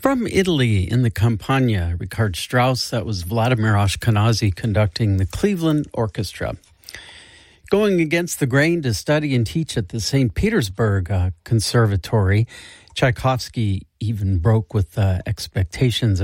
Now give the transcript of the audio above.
From Italy in the Campagna, Richard Strauss, that was Vladimir Ashkenazy conducting the Cleveland Orchestra. Going against the grain to study and teach at the St. Petersburg Conservatory, Tchaikovsky even broke with expectations